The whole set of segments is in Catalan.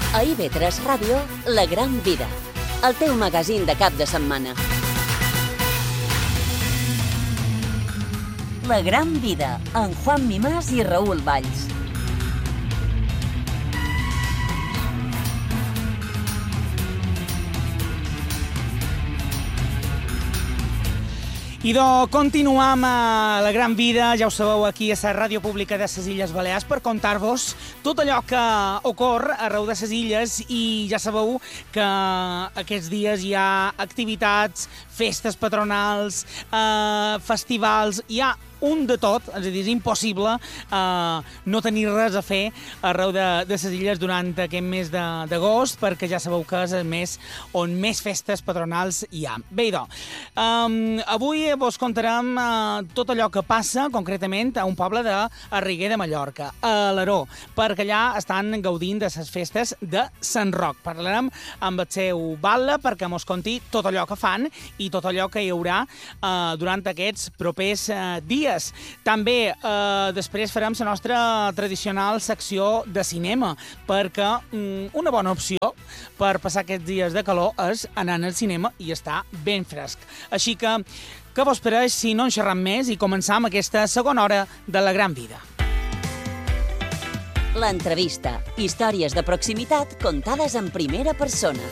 A IB3 Ràdio, La Gran Vida, el teu magazín de cap de setmana. La Gran Vida, amb Juan Mimàs i Raül Valls. I continuam a La Gran Vida, ja ho sabeu, aquí a la Ràdio Pública de les Illes Balears per contar-vos tot allò que ocorre arreu de les illes, i ja sabeu que aquests dies hi ha activitats, festes patronals, festivals, hi ha un de tot, és a dir, és impossible no tenir res a fer arreu de les illes durant aquest mes d'agost, perquè ja sabeu que és el mes on més festes patronals hi ha. Bé, doncs, avui vos contarem tot allò que passa concretament a un poble de Arriguer de Mallorca, a Alaró, perquè allà estan gaudint de les festes de Sant Roc. Parlarem amb el seu batlle perquè mos conti tot allò que fan i tot allò que hi haurà durant aquests propers dies. També després farem la nostra tradicional secció de cinema, perquè una bona opció per passar aquests dies de calor és anar al cinema i estar ben fresc. Així que, què vos pareix si no en xerram més i començam aquesta segona hora de La Gran Vida? L'entrevista. Històries de proximitat contades en primera persona.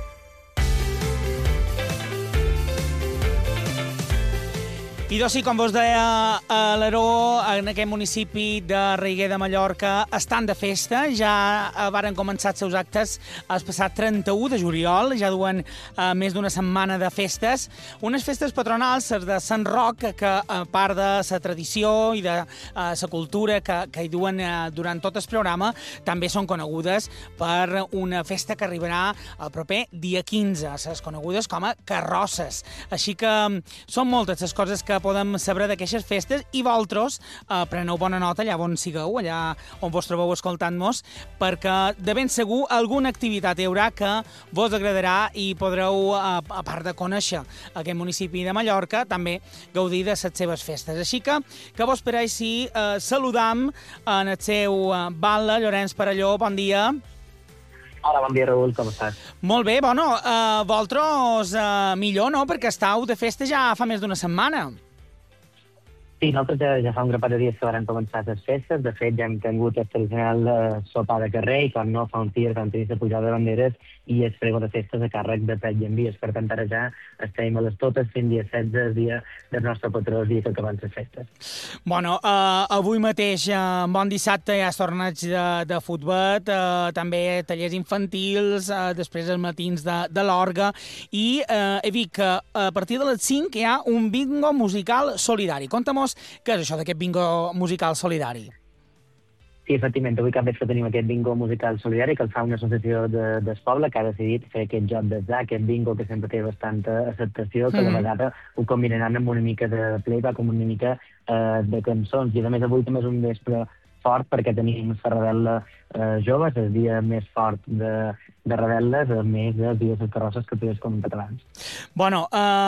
I doncs sí, com vos deia, a Alaró, en aquest municipi de Arriguer de Mallorca, estan de festa. Ja varen començar els seus actes el passat 31 de juliol, ja duen més d'una setmana de festes. Unes festes patronals, les de Sant Roc, que a part de la tradició i de la cultura que hi duen durant tot el programa, també són conegudes per una festa que arribarà el proper dia 15, les conegudes com a carrosses. Així que són moltes les coses que podem saber d'aquestes festes, i vosaltres preneu bona nota allà on sigueu, allà on vos trobeu escoltant-nos, perquè de ben segur alguna activitat hi haurà que vos agradarà i podreu, a part de conèixer aquest municipi de Mallorca, també gaudir de les seves festes. Així que vos pareix si saludam en el seu batlle, Llorenç Perelló. Bon dia. Hola, bon dia, Raül, com estàs? Molt bé, bueno, vosaltres millor, no?, perquè estàu de festa ja fa més d'una setmana. Sí, nosaltres ja fa un grapat de dies que van començar les festes. De fet, ja hem tingut el tradicional sopar de carrer, i quan no, fa uns dies vam tenir la pujada de banderes i el frego de festes a càrrec de pet i envies. Per tant, ara ja estem a les totes fent dia 16, el dia del nostre patró, el dia que acaben les festes. Bueno, avui mateix, bon dissabte, hi ha torneig de futbol, també tallers infantils, després els matins de l'orga, i he vist que a partir de les 5 hi ha un bingo musical solidari. Conta-mos què és això d'aquest bingo musical solidari. Sí, efectivament, avui cap vespre tenim aquest bingo musical solidari que el fa una associació del poble que ha decidit fer aquest joc d'atzar, aquest bingo que sempre té bastanta acceptació, que a la vegada ho combinaran amb una mica de playback, amb una mica de cançons. I a més avui també és un vespre fort perquè tenim Ferradella joves, el dia més fort de Radeles, a més de dies de carrosses que tu com catalans. Bueno,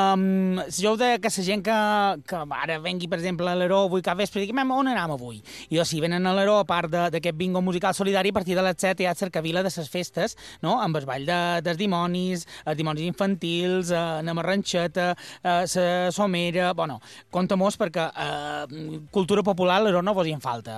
jo ho deia que la gent que ara vengui, per exemple, a l'Alaró avui cap vespre, diguem, on anem avui? I si venen a l'Alaró, a part d'aquest bingo musical solidari, a partir de les 7 hi ha cercavila de les festes, no?, amb el ball dels dimonis, els dimonis infantils, anem a ranxeta, la somera... Bueno, compta-mos, perquè cultura popular a l'Alaró no vos hi en falta,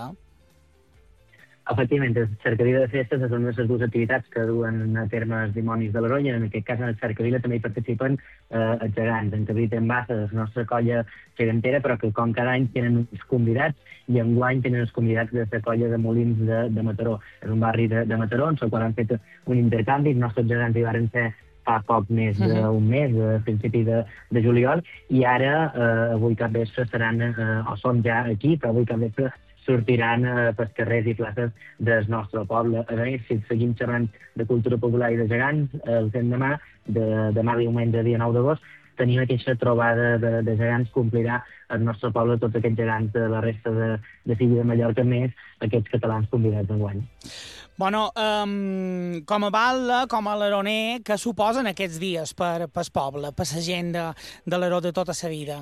Efectivament, el cercavila de festes és una de les dues activitats que duen a terme els dimonis de l'Aronya. En aquest cas, en el cercavila també hi participen els gegants. En Cabrit en Bassa, la nostra colla gegantera, però que com cada any tenen uns convidats, i enguany tenen els convidats de la colla de Molins de Mataró. És un barri de Mataró, on han fet un intercanvi. Els nostres gegants hi van ser fa poc més d'un mes, a principi de juliol, i ara, avui cap vespre, seran, o són ja aquí, però avui cap vespre sortiran pels carrers i places del nostre poble. A més, si seguim xerrant de cultura popular i de gegants, el demà diumenge, dia 9 d'agost, tenim aquesta trobada de gegants que omplirà el nostre poble, tots aquests gegants de la resta de Silla de Mallorca, més aquests catalans convidats enguany. Bueno, com a batlle, com a alaroner, què suposen aquests dies pel poble, per la gent de l'Alaró de tota la vida?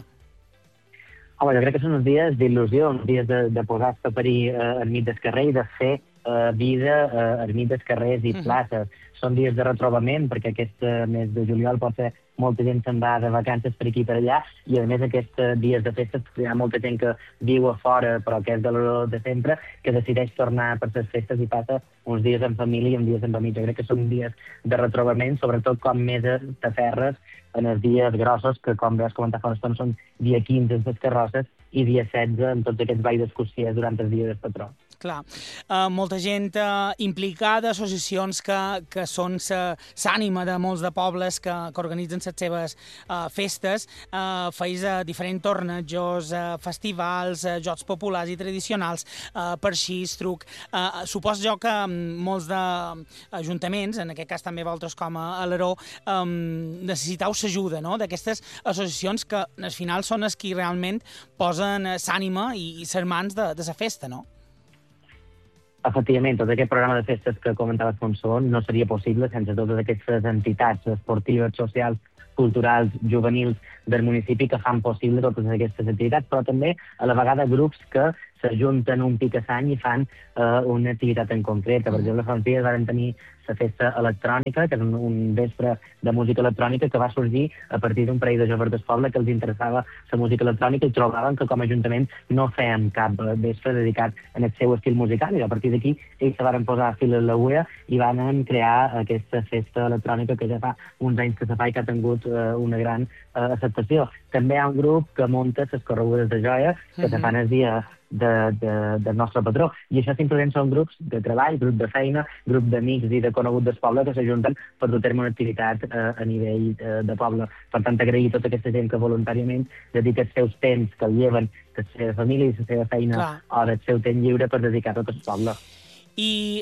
Home, jo crec que són uns dies d'il·lusió, uns dies de posar-se a parir enmig del carrer i de fer vida, ermites, carrers i places. Són dies de retrobament, perquè aquest mes de juliol pot ser molta gent se'n va de vacances per aquí i per allà, i a més aquests dies de festes hi ha molta gent que viu a fora, però que és de l'hora de sempre, que decideix tornar per les festes i passa uns dies en família i uns dies en família. Jo crec que són dies de retrobament, sobretot com més t'aferres en els dies grossos, que com veus comentar fa una estona són dia 15 en les carrosses i dia 16 en tots aquests balls d'excursies durant el dia del patró. Clar, molta gent implicada, associacions que són l'ànima de molts de pobles que organitzen les seves festes, feis diferents tornejos, festivals, jocs populars i tradicionals, parxís, truc. Suposo jo que molts d'ajuntaments, en aquest cas també vosaltres com a Alaró, necessiteu l'ajuda, no?, d'aquestes associacions que al final són els qui realment posen l'ànima i les mans de la festa, no? Efectivament, tot aquest programa de festes que comentaves fa un segon no seria possible sense totes aquestes entitats esportives, socials, culturals, juvenils del municipi que fan possible totes aquestes activitats, però també a la vegada grups que s'ajunten un picassany i fan una activitat en concreta. Per exemple, fa uns dies vam tenir la festa electrònica, que és un vespre de música electrònica que va sorgir a partir d'un parell de joves del poble que els interessava la música electrònica i trobaven que com a ajuntament no fèiem cap vespre dedicat en el seu estil musical, i a partir d'aquí ells se van posar a fil a l'agulla i van crear aquesta festa electrònica que ja fa uns anys que se fa i que ha tingut una gran acceptació. També hi ha un grup que munta les corregudes de joia que se fan el dia del nostre patró. I això simplement són grups de treball, grup de feina, grup d'amics i de coneguts del poble que s'ajunten per dur a terme una activitat a nivell de poble. Per tant, agrair a tota aquesta gent que voluntàriament dedica els seus temps que el lleven de la seva família i la seva feina o del seu temps lliure per dedicar a tot el poble. I,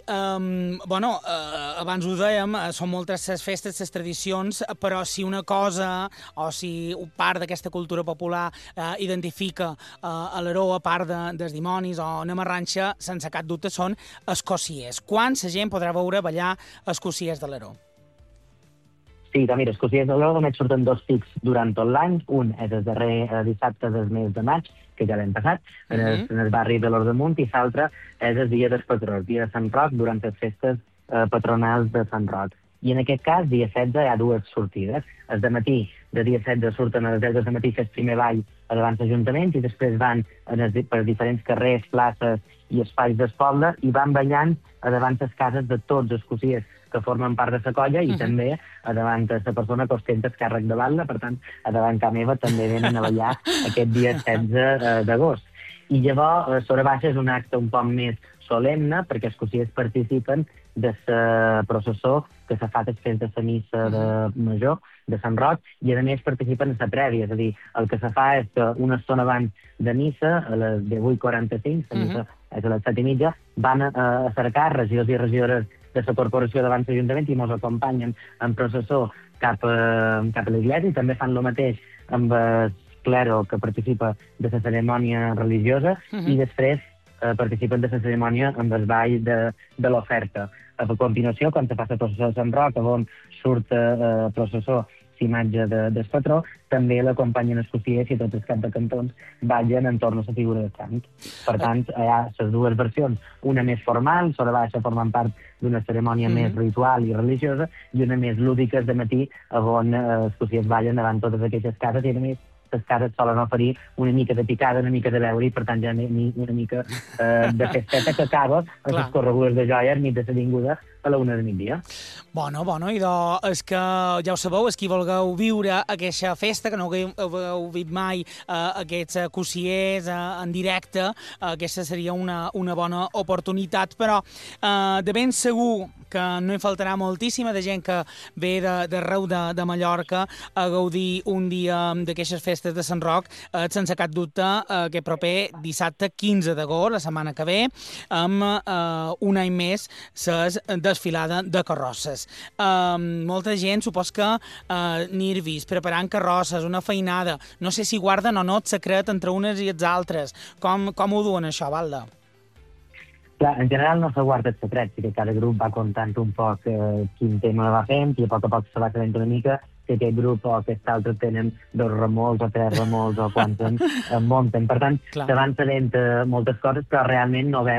abans ho dèiem, són moltes les festes, les tradicions, però si una cosa o si part d'aquesta cultura popular identifica Alaró, a part dels dimonis o una marranxa, sense cap dubte són els cossiers. Quan la gent podrà veure ballar els cossiers d'Alaró? Sí, mira, els cossiers d'Alaró només surten 2 pics durant tot l'any. Un és el darrer dissabte del mes de maig, que ja l'hem passat, en el barri de l'Ordemunt, i l'altre és el dia del patró, el dia de Sant Roc, durant les festes patronals de Sant Roc. I en aquest cas, dia 16, hi ha 2 sortides. El de matí, de dia 16, surten a les 10 del matí, que és el primer ball davant l'Ajuntament, i després van per diferents carrers, places i espais del poble, i van ballant davant les cases de tots els cossiers que formen part de la colla i també davant de la persona que ostenta el càrrec de balla. Per tant, davant ca meva també venen a ballar aquest dia 16 d'agost. I llavors, sobre baixa és un acte un poc més solemne, perquè els cossiers participen de la processó que s'ha fet després de la missa de major de Sant Roc, i a més participen en la prèvia, és a dir, el que se fa és que una estona abans de missa, a les 18:45, la missa és a les 7:30, van a cercar regidors i regidores de la corporació davant l'Ajuntament i ens acompanyen en processó cap a l'església, i també fan el mateix amb el clero que participa de la cerimònia religiosa i després participen de la cerimònia amb el ball de l'oferta. A continuació, quan se fa la processó de Sant Roc, on surt processó imatge del patró, també l'acompanyen els cossiers i tots els caps de cantons ballen entorn a la figura de sant. Per tant, hi ha les 2 versions, una més formal, sobre baixa formant part d'una cerimònia més ritual i religiosa, i una més lúdica de matí, on els cossiers ballen davant totes aquestes cases, i a més les cases solen oferir una mica de picada, una mica de beure, i per tant ja una mica de festeta que acaba amb les corregudes de joia enmig de l'avinguda a la 1 del migdia. Bueno, idò, és que ja ho sabeu, és que volgueu viure aquesta festa, que no heu vist mai aquests cossiers en directe, aquesta seria una bona oportunitat, però de ben segur que no hi faltarà moltíssima de gent que ve d'arreu de Mallorca a gaudir un dia d'aquestes festes de Sant Roc, sense cap dubte, aquest proper dissabte 15 d'agost, la setmana que ve, amb un any més les desfilada de carrosses. Molta gent, supos que n'hi he vist preparant carrosses, una feinada. No sé si guarden o no el secret entre unes i els altres. Com ho duen, això, Valda? Clar, en general no se guarda el secret, perquè cada grup va contant un poc quin tema va fent i a poc se va sabent una mica que aquest grup o aquest altre tenen 2 remolcs o 3 remolcs o quants en munten. Per tant, se van sabent moltes coses, però realment no veus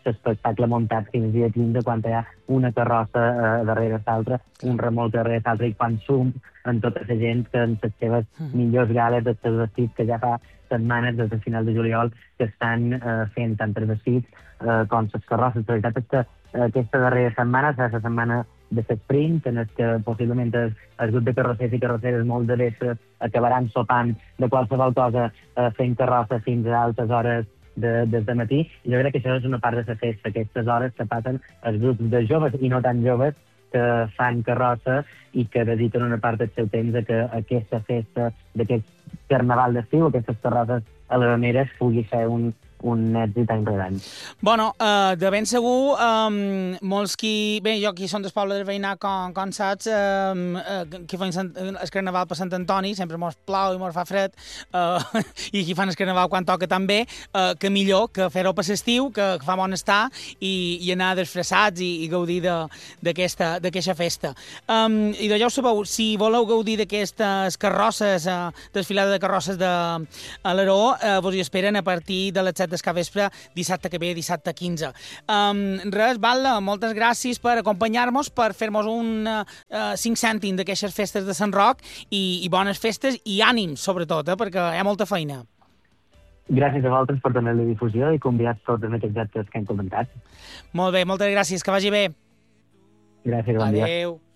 l'espectacle muntat fins dia 15, quan hi ha una carrossa darrere l'altra, un remolc darrere l'altre, i quan sum en tota la gent que en les seves millors gales, els seus vestits, que ja fa setmanes, des del final de juliol, que estan fent tant els vestits com les carrosses. La veritat és que aquesta darrera setmana serà la setmana de l'esprint, en què possiblement el grup de carrossers i carrosseres molt de vespre acabaran sopant de qualsevol cosa fent carrosses fins a altes hores des de matí. I jo crec que això és una part de la festa, aquestes hores que passen els grups de joves i no tan joves que fan carrossa i que dediquen una part del seu temps a que aquesta festa d'aquest carnaval d'estiu, aquestes carrosses a les Rameres, pugui ser un èxit any rere any. Bueno, de ben segur, molts qui... Bé, jo aquí som del poble del Veïnat, com saps, qui fan el carnaval per Sant Antoni, sempre mos plau i mos fa fred, i qui fan el carnaval quan toca també, que millor que fer-ho per l'estiu, que fa bon estar, i anar desfressats i gaudir d'aquesta festa. I ja ho sabeu, si voleu gaudir d'aquestes carrosses, desfilada de carrosses de l'Aró, vos hi esperen a partir de les 7 del capvespre, dissabte que ve, dissabte 15. Res, Val, moltes gràcies per acompanyar-nos, per fer-nos un 5 cèntim d'aquestes festes de Sant Roc, i bones festes i ànims, sobretot, perquè hi ha molta feina. Gràcies a vosaltres per donar la difusió i convidar tots en aquests actes que hem comentat. Molt bé, moltes gràcies, que vagi bé. Gràcies, bon dia. Adéu.